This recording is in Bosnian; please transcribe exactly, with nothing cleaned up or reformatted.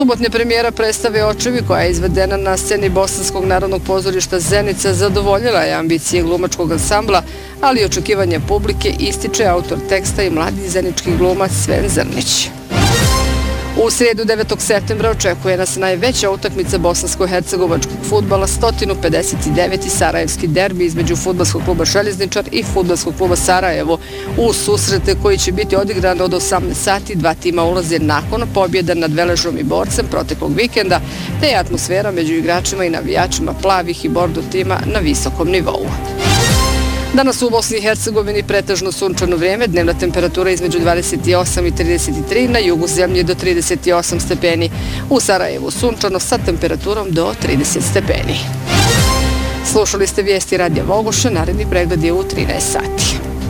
Subotnja premijera predstave Očevi, koja je izvedena na sceni Bosanskog narodnog pozorišta Zenica, zadovoljila je ambicije glumačkog ansambla, ali i očekivanje publike, ističe autor teksta i mladi zenički glumac Sven Zrnić. U srijedu devetog septembra očekuje nas najveća utakmica bosansko-hercegovačkog fudbala, sto pedeset deveti sarajevski derbi između fudbalskog kluba Željezničar i fudbalskog kluba Sarajevo. U susrete koji će biti odigran od osamnaest sati, dva tima ulaze nakon pobjeda nad Veležom i Borcem proteklog vikenda, te je atmosfera među igračima i navijačima plavih i bordo tima na visokom nivou. Danas u Bosni i Hercegovini pretežno sunčano vrijeme, dnevna temperatura između dvadeset osam i trideset tri, na jugu zemlje do trideset osam stepeni. U Sarajevu sunčano sa temperaturom do trideset stepeni. Slušali ste vijesti Radija Vogoša, naredni pregled je u trinaest sati.